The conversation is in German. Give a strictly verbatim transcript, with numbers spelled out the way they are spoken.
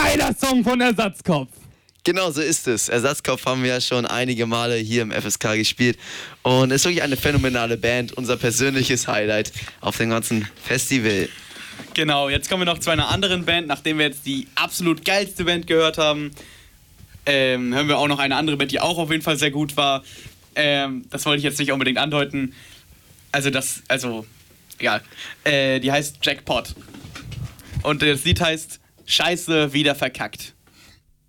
geiler Song von Ersatzkopf. Genau, so ist es. Ersatzkopf haben wir ja schon einige Male hier im F S K gespielt und ist wirklich eine phänomenale Band, unser persönliches Highlight auf dem ganzen Festival. Genau, jetzt kommen wir noch zu einer anderen Band. Nachdem wir jetzt die absolut geilste Band gehört haben, ähm, hören wir auch noch eine andere Band, die auch auf jeden Fall sehr gut war. Ähm, das wollte ich jetzt nicht unbedingt andeuten. Also das, also, egal. Äh, die heißt Jackpot. Und das Lied heißt Scheiße, wieder verkackt.